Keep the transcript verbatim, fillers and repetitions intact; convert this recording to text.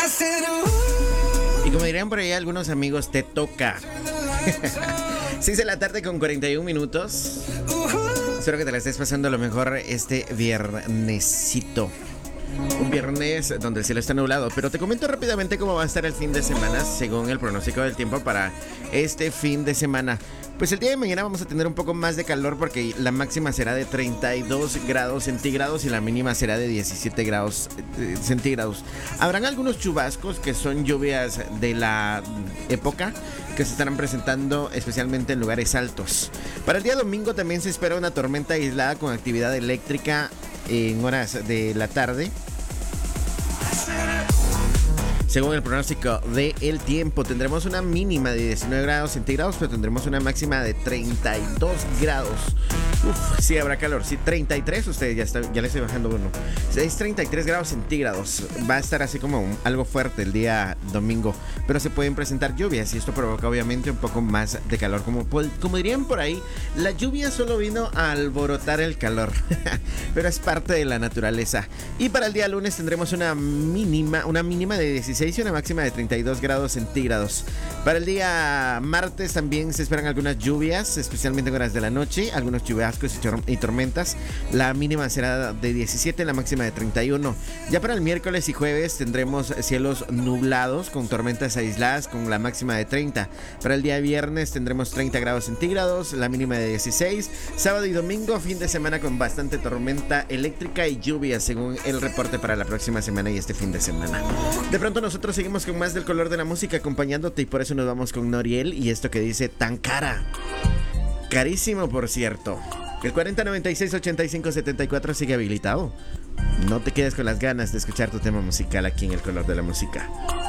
Y como dirían por ahí algunos amigos, te toca. seis de la tarde con cuarenta y un minutos. Espero que te la estés pasando lo mejor este viernesito. Un viernes donde el cielo está nublado. Pero te comento rápidamente cómo va a estar el fin de semana según el pronóstico del tiempo para este fin de semana. Pues el día de mañana vamos a tener un poco más de calor porque la máxima será de treinta y dos grados centígrados y la mínima será de diecisiete grados centígrados. Habrán algunos chubascos que son lluvias de la época que se estarán presentando especialmente en lugares altos. Para el día domingo también se espera una tormenta aislada con actividad eléctrica en horas de la tarde. Según el pronóstico del tiempo, tendremos una mínima de diecinueve grados centígrados, pero tendremos una máxima de treinta y dos grados. Uf, sí habrá calor. Sí, treinta y tres, ustedes ya, está, ya le estoy bajando uno. Es treinta y tres grados centígrados. Va a estar así como un, algo fuerte el día domingo, pero se pueden presentar lluvias y esto provoca obviamente un poco más de calor. Como, como dirían por ahí, la lluvia solo vino a alborotar el calor, pero es parte de la naturaleza. Y para el día lunes tendremos una mínima, una mínima de dieciséis y una máxima de treinta y dos grados centígrados. Para el día martes también se esperan algunas lluvias, especialmente en horas de la noche, algunos chubascos y tormentas. La mínima será de diecisiete, la máxima de treinta y uno. Ya para el miércoles y jueves tendremos cielos nublados con tormentas aisladas con la máxima de treinta. Para el día viernes tendremos treinta grados centígrados, la mínima de dieciséis. Sábado y domingo, fin de semana con bastante tormenta eléctrica y lluvia según el reporte para la próxima semana y este fin de semana. De pronto nosotros seguimos con más del color de la música acompañándote y por eso nos vamos con Noriel y esto que dice tan cara. Carísimo, por cierto. El cuarenta noventa y seis ochenta y cinco setenta y cuatro sigue habilitado. No te quedes con las ganas de escuchar tu tema musical aquí en El Color de la Música.